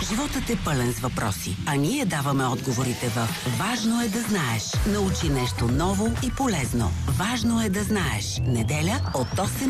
Животът е пълен с въпроси, а ние даваме отговорите в Важно е да знаеш. Научи нещо ново и полезно. Важно е да знаеш. Неделя от 8